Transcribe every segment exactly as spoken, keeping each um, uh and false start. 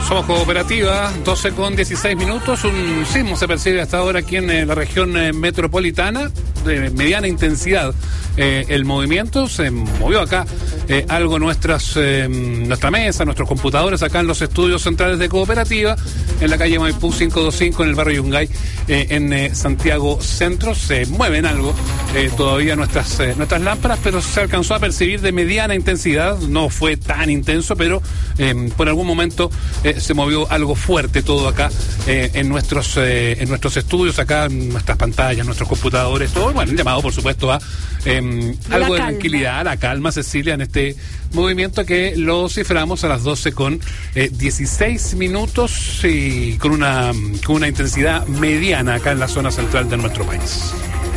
Somos Cooperativa, doce con dieciséis minutos. Un sismo se percibe hasta ahora aquí en eh, la región eh, metropolitana, de mediana intensidad. Eh, el movimiento se movió acá eh, algo nuestras eh, nuestra mesa, nuestros computadores acá en los estudios centrales de Cooperativa, en la calle Maipú quinientos veinticinco, en el barrio Yungay, eh, en eh, Santiago Centro. Se mueven algo eh, todavía nuestras eh, nuestras lámparas, pero se alcanzó a percibir de mediana intensidad. No fue tan intenso, pero eh, por algún momento eh, se movió algo fuerte todo acá eh, en nuestros eh, en nuestros estudios, acá en nuestras pantallas, nuestros computadores, todo. Bueno, llamado por supuesto a eh, algo de tranquilidad, a la calma, Cecilia, en este movimiento que lo ciframos a las doce con dieciséis minutos y con una, con una intensidad mediana acá en la zona central de nuestro país.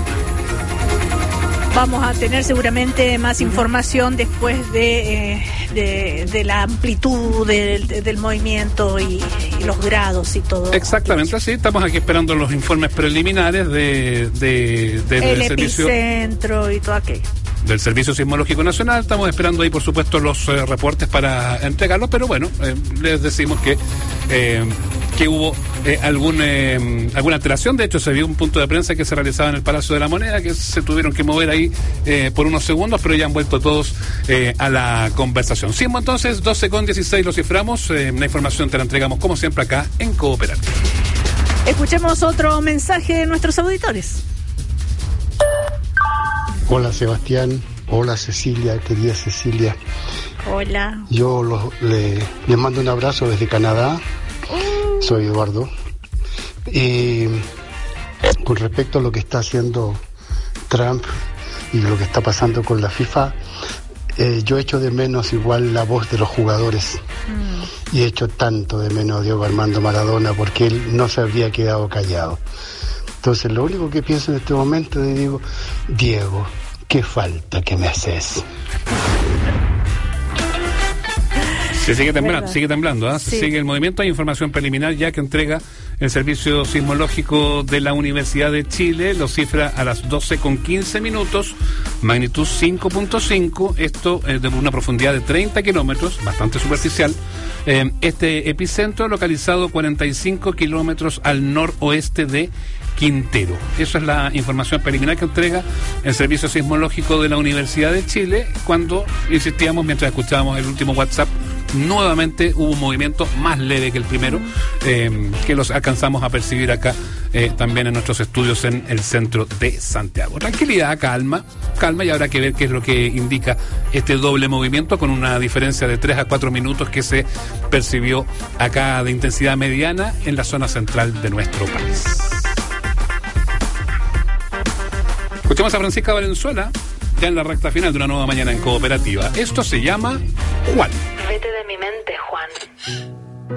Vamos a tener seguramente más información después de, eh, de, de la amplitud del, del movimiento y, y los grados y todo. Exactamente, así estamos aquí esperando los informes preliminares de, de, de el del servicio, epicentro y todo aquello. Del Servicio Sismológico Nacional. Estamos esperando ahí, por supuesto, los eh, reportes para entregarlos, pero bueno, eh, les decimos que eh, que hubo eh, algún, eh, alguna alteración. De hecho, se vio un punto de prensa que se realizaba en el Palacio de la Moneda, que se tuvieron que mover ahí eh, por unos segundos, pero ya han vuelto todos eh, a la conversación. Sismo, entonces, doce con dieciséis lo ciframos. Eh, la información te la entregamos, como siempre, acá en Cooperativa. Escuchemos otro mensaje de nuestros auditores. Hola Sebastián, hola Cecilia, querida Cecilia. Hola. Yo los, le, les mando un abrazo desde Canadá, uh. soy Eduardo. Y con respecto a lo que está haciendo Trump y lo que está pasando con la FIFA, eh, yo echo de menos igual la voz de los jugadores. Mm. Y echo tanto de menos a Diego Armando Maradona, porque él no se habría quedado callado. Entonces lo único que pienso en este momento es, digo, Diego, qué falta que me haces. Se sigue temblando, sigue temblando, ¿eh? Sí. Se sigue el movimiento. Hay información preliminar ya que entrega el Servicio Sismológico de la Universidad de Chile, lo cifra a las doce con quince minutos, magnitud cinco punto cinco, esto eh, de una profundidad de treinta kilómetros, bastante superficial. Eh, este epicentro localizado cuarenta y cinco kilómetros al noroeste de Quintero. Esa es la información preliminar que entrega el Servicio Sismológico de la Universidad de Chile, cuando insistíamos, mientras escuchábamos el último WhatsApp, nuevamente hubo un movimiento más leve que el primero, eh, que los alcanzamos a percibir acá eh, también en nuestros estudios en el centro de Santiago. Tranquilidad, calma, calma, y habrá que ver qué es lo que indica este doble movimiento, con una diferencia de tres a cuatro minutos que se percibió acá de intensidad mediana en la zona central de nuestro país. Escuchamos a Francisca Valenzuela ya en la recta final de una nueva mañana en Cooperativa. Esto se llama Juan. Vete de mi mente, Juan.